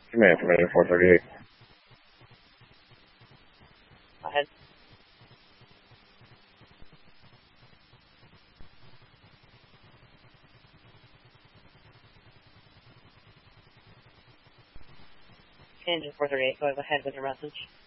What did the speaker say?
Command from Engine 438. Go ahead. Engine 438, go ahead with your message.